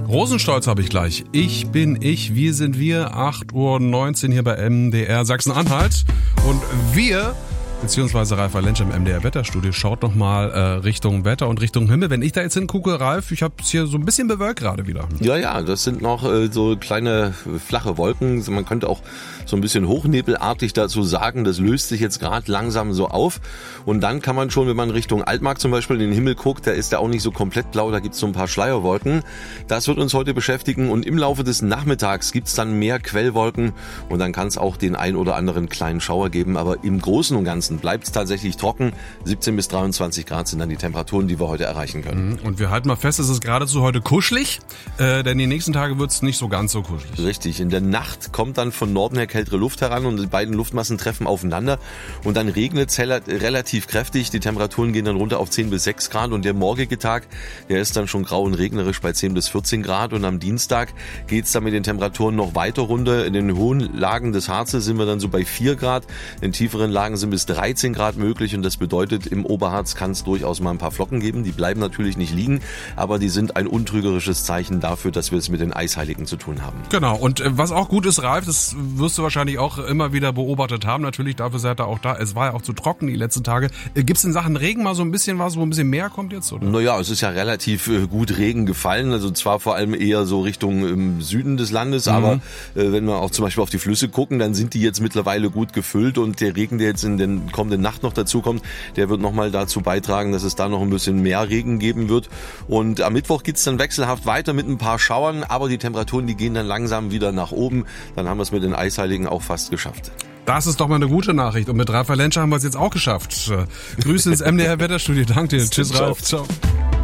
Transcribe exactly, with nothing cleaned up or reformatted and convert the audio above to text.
Rosenstolz habe ich gleich. Ich bin ich, wir sind wir. acht Uhr neunzehn hier bei M D R Sachsen-Anhalt. Und wir, beziehungsweise Ralf Lensch im M D R Wetterstudio, schaut nochmal äh, Richtung Wetter und Richtung Himmel. Wenn ich da jetzt hingucke, Ralf, ich habe es hier so ein bisschen bewölkt gerade wieder. Ja, ja, das sind noch äh, so kleine flache Wolken. Man könnte auch so ein bisschen hochnebelartig dazu sagen, das löst sich jetzt gerade langsam so auf. Und dann kann man schon, wenn man Richtung Altmark zum Beispiel in den Himmel guckt, da ist der auch nicht so komplett blau, da gibt's so ein paar Schleierwolken. Das wird uns heute beschäftigen und im Laufe des Nachmittags gibt's dann mehr Quellwolken und dann kann es auch den ein oder anderen kleinen Schauer geben. Aber im Großen und Ganzen bleibt es tatsächlich trocken. siebzehn bis dreiundzwanzig Grad sind dann die Temperaturen, die wir heute erreichen können. Und wir halten mal fest, es ist geradezu heute kuschelig, äh, denn die nächsten Tage wird's nicht so ganz so kuschelig. Richtig, in der Nacht kommt dann von Norden her kältere Luft heran und die beiden Luftmassen treffen aufeinander und dann regnet es relativ kräftig. Die Temperaturen gehen dann runter auf zehn bis sechs Grad und der morgige Tag, der ist dann schon grau und regnerisch bei zehn bis vierzehn Grad und am Dienstag geht's dann mit den Temperaturen noch weiter runter. In den hohen Lagen des Harzes sind wir dann so bei vier Grad, in tieferen Lagen sind bis dreizehn Grad möglich und das bedeutet, im Oberharz kann es durchaus mal ein paar Flocken geben. Die bleiben natürlich nicht liegen, aber die sind ein untrügerisches Zeichen dafür, dass wir es mit den Eisheiligen zu tun haben. Genau, und äh, was auch gut ist, Ralf, das wirst du wahrscheinlich auch immer wieder beobachtet haben, natürlich, dafür seid ihr auch da. Es war ja auch zu trocken die letzten Tage. Äh, Gibt es in Sachen Regen mal so ein bisschen was, wo ein bisschen mehr kommt jetzt? Oder? Naja, es ist ja relativ äh, gut Regen gefallen, also zwar vor allem eher so Richtung im Süden des Landes, mhm. aber äh, wenn wir auch zum Beispiel auf die Flüsse gucken, dann sind die jetzt mittlerweile gut gefüllt und der Regen, der jetzt in der kommenden Nacht noch dazu kommt, der wird nochmal dazu beitragen, dass es da noch ein bisschen mehr Regen geben wird. Und am Mittwoch geht's dann wechselhaft weiter mit ein paar Schauern, aber die Temperaturen, die gehen dann langsam wieder nach oben. Dann haben wir es mit den Eisheiligen auch fast geschafft. Das ist doch mal eine gute Nachricht. Und mit Ralf Lensch haben wir es jetzt auch geschafft. Grüße ins M D R Wetterstudio. Danke dir. Tschüss, Ralf. Ciao.